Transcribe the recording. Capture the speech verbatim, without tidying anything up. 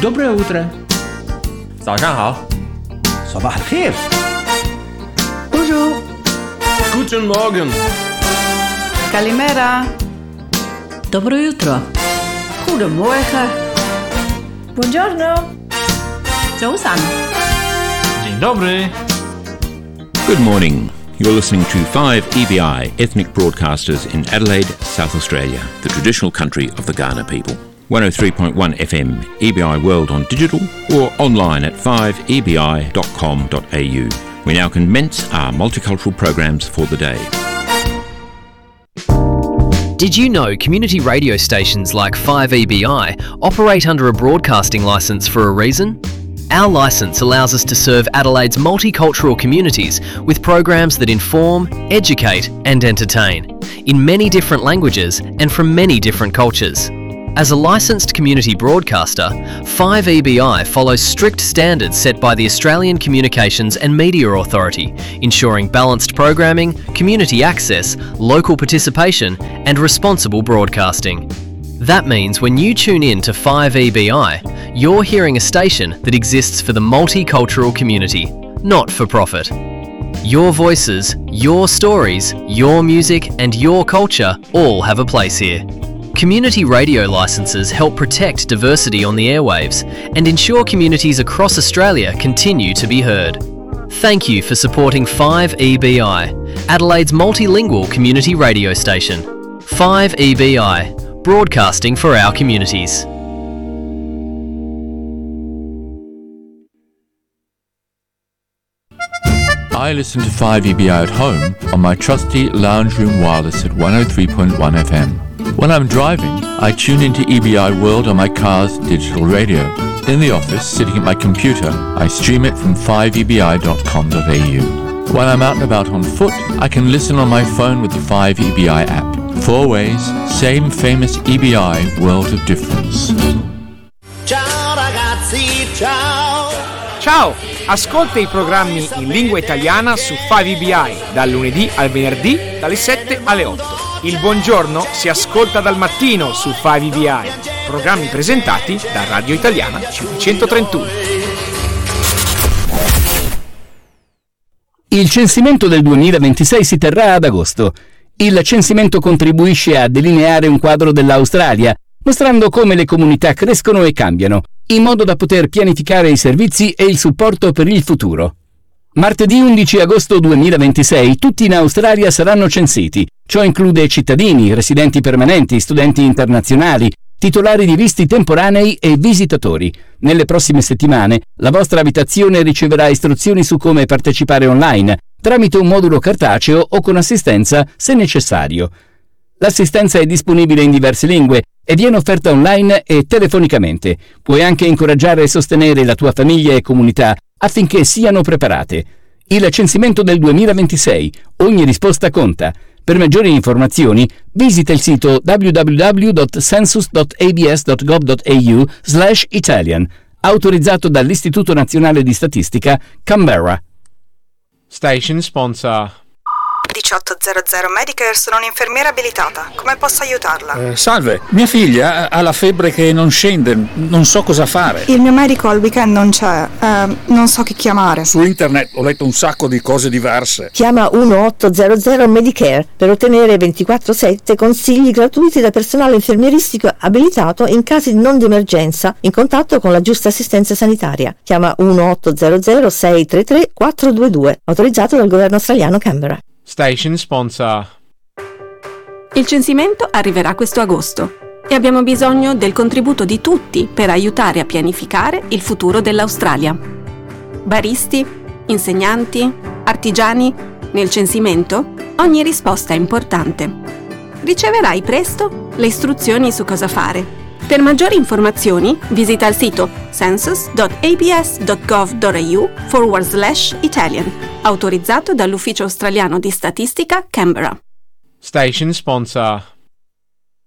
Доброе утро. 早上好. صباح الخير. Bonjour. Guten Morgen. Kalimera. Dobro jutro. Goedemorgen. Buongiorno. 早安. Dzień dobry. Good morning. You're listening to five E B I, ethnic broadcasters in Adelaide, South Australia, the traditional country of the Kaurna people. one oh three point one F M, E B I World on digital, or online at five e b i dot com dot a u. We now commence our multicultural programs for the day. Did you know community radio stations like five E B I operate under a broadcasting licence for a reason? Our licence allows us to serve Adelaide's multicultural communities with programs that inform, educate and entertain, in many different languages and from many different cultures. As a licensed community broadcaster, five E B I follows strict standards set by the Australian Communications and Media Authority, ensuring balanced programming, community access, local participation and responsible broadcasting. That means when you tune in to five E B I, you're hearing a station that exists for the multicultural community, not for profit. Your voices, your stories, your music and your culture all have a place here. Community radio licences help protect diversity on the airwaves and ensure communities across Australia continue to be heard. Thank you for supporting five E B I, Adelaide's multilingual community radio station. five E B I, broadcasting for our communities. I listen to five E B I at home on my trusty lounge room wireless at one oh three point one F M. When I'm driving, I tune into E B I World on my car's digital radio. In the office, sitting at my computer, I stream it from five e b i dot com dot a u. When I'm out and about on foot, I can listen on my phone with the five E B I app. Four ways, same famous E B I world of difference. Ciao ragazzi, ciao. Ciao, ascolta i programmi in lingua italiana su five E B I dal lunedì al venerdì dalle sette alle otto. Il buongiorno si ascolta dal mattino su five E B I, programmi presentati da Radio Italiana cinquecentotrentuno. Il censimento del duemilaventisei si terrà ad agosto. Il censimento contribuisce a delineare un quadro dell'Australia, mostrando come le comunità crescono e cambiano, in modo da poter pianificare i servizi e il supporto per il futuro. Martedì undici agosto duemilaventisei tutti in Australia saranno censiti. Ciò include cittadini, residenti permanenti, studenti internazionali, titolari di visti temporanei e visitatori. Nelle prossime settimane la vostra abitazione riceverà istruzioni su come partecipare online, tramite un modulo cartaceo o con assistenza se necessario. L'assistenza è disponibile in diverse lingue e viene offerta online e telefonicamente. Puoi anche incoraggiare e sostenere la tua famiglia e comunità affinché siano preparate. Il censimento del duemilaventisei. Ogni risposta conta. Per maggiori informazioni visita il sito w w w dot census dot a b s dot gov dot a u slash Italian, autorizzato dall'Istituto Nazionale di Statistica, Canberra. Station sponsor. diciotto zero zero Medicare, sono un'infermiera abilitata. Come posso aiutarla? Eh, salve, mia figlia ha la febbre che non scende, non so cosa fare. Il mio medico al weekend non c'è, eh, non so chi chiamare. Su internet ho letto un sacco di cose diverse. Chiama uno otto zero zero Medicare per ottenere ventiquattro sette consigli gratuiti da personale infermieristico abilitato in casi non di emergenza, in contatto con la giusta assistenza sanitaria. Chiama uno otto zero zero sei tre tre quattro due due, autorizzato dal governo australiano Canberra. Station sponsor. Il censimento arriverà questo agosto e abbiamo bisogno del contributo di tutti per aiutare a pianificare il futuro dell'Australia. Baristi, insegnanti, artigiani, nel censimento ogni risposta è importante. Riceverai presto le istruzioni su cosa fare. Per maggiori informazioni visita il sito census dot a b s dot gov dot a u forward slash Italian, autorizzato dall'Ufficio Australiano di Statistica Canberra. Station sponsor.